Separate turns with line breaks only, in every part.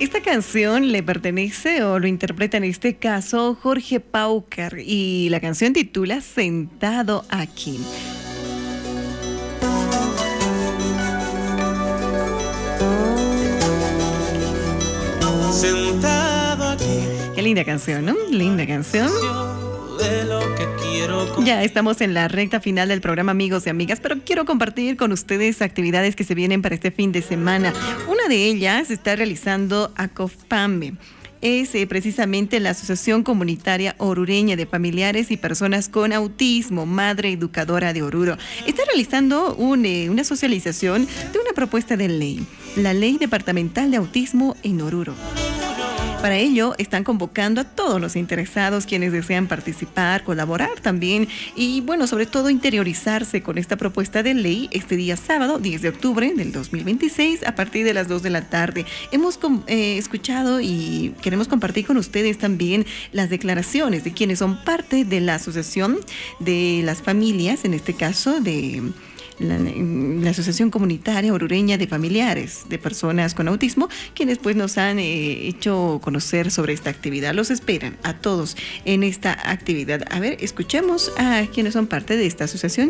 Esta canción le pertenece o lo interpreta en este caso Jorge Paucar y la canción titula Sentado aquí.
Sentado aquí.
Qué linda canción, ¿no? Linda canción.
De lo que quiero.
Ya estamos en la recta final del programa, amigos y amigas, pero quiero compartir con ustedes actividades que se vienen para este fin de semana. Una de ellas se está realizando ACOFPAME. Es precisamente la Asociación Comunitaria Orureña de Familiares y Personas con Autismo, Madre Educadora de Oruro. Está realizando una socialización de una propuesta de ley, la Ley Departamental de Autismo en Oruro. Para ello, están convocando a todos los interesados quienes desean participar, colaborar también y, bueno, sobre todo interiorizarse con esta propuesta de ley este día sábado, 10 de octubre del 2026, a partir de las 2 de la tarde. Hemos escuchado y queremos compartir con ustedes también las declaraciones de quienes son parte de la Asociación de las Familias, en este caso de la Asociación Comunitaria Orureña de Familiares de Personas con Autismo, quienes pues nos han hecho conocer sobre esta actividad. Los esperan a todos en esta actividad. A ver, escuchemos a quienes son parte de esta asociación.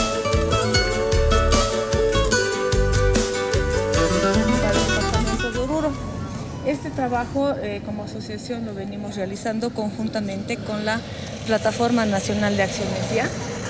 Este trabajo como asociación lo venimos realizando conjuntamente con la Plataforma Nacional de Acciones Ya,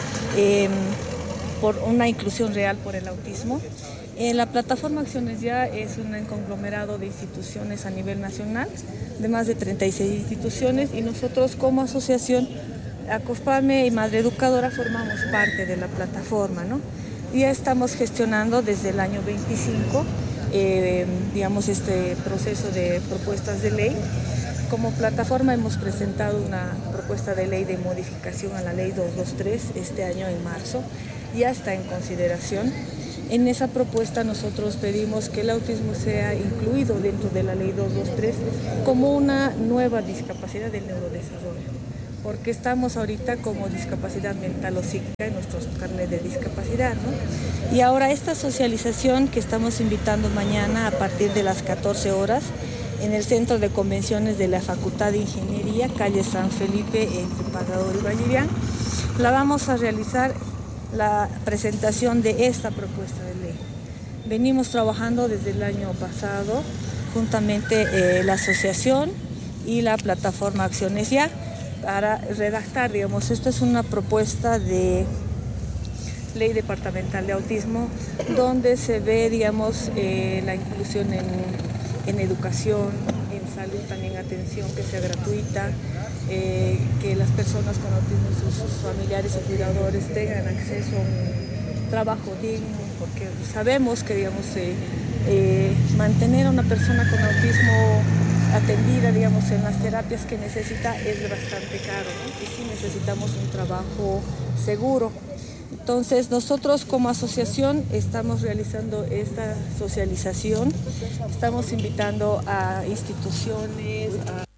por una inclusión real por el autismo. La plataforma Acciones Ya es un conglomerado de instituciones a nivel nacional, de más de 36 instituciones, y nosotros como asociación ACOFPAME y Madre Educadora formamos parte de la plataforma, ¿no? Ya estamos gestionando desde el año 25, digamos, este proceso de propuestas de ley. Como plataforma hemos presentado una propuesta de ley de modificación a la ley 223 este año en marzo. Ya está en consideración. En esa propuesta nosotros pedimos que el autismo sea incluido dentro de la ley 223 como una nueva discapacidad del neurodesarrollo, porque estamos ahorita como discapacidad mental o psíquica en nuestros carnet de discapacidad, ¿no? Y ahora esta socialización que estamos invitando mañana a partir de las 14 horas en el Centro de Convenciones de la Facultad de Ingeniería, calle San Felipe, entre Pagador y Vallivian, la vamos a realizar la presentación de esta propuesta de ley. Venimos trabajando desde el año pasado, juntamente la asociación y la plataforma Acciones Ya, para redactar, digamos, esto es una propuesta de ley departamental de autismo, donde se ve, digamos, la inclusión en educación, en salud, también atención que sea gratuita, que las personas con autismo y sus familiares y cuidadores tengan acceso a un trabajo digno, porque sabemos que, digamos, mantener a una persona con autismo atendida, digamos, en las terapias que necesita es bastante caro, ¿no? Y sí necesitamos un trabajo seguro. Entonces, nosotros como asociación estamos realizando esta socialización, estamos invitando a instituciones,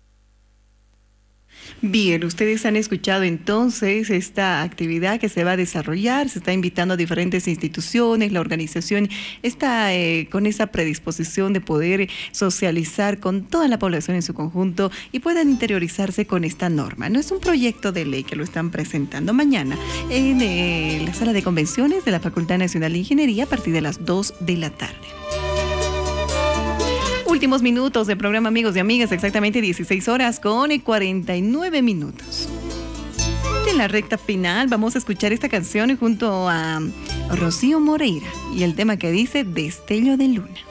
Bien, ustedes han escuchado entonces esta actividad que se va a desarrollar, se está invitando a diferentes instituciones, la organización está con esa predisposición de poder socializar con toda la población en su conjunto y puedan interiorizarse con esta norma. No es un proyecto de ley que lo están presentando mañana en la sala de convenciones de la Facultad Nacional de Ingeniería a partir de las 2 de la tarde. Últimos minutos del programa, amigos y amigas, exactamente 16 horas con 49 minutos. En la recta final vamos a escuchar esta canción junto a Rocío Moreira y el tema que dice Destello de Luna.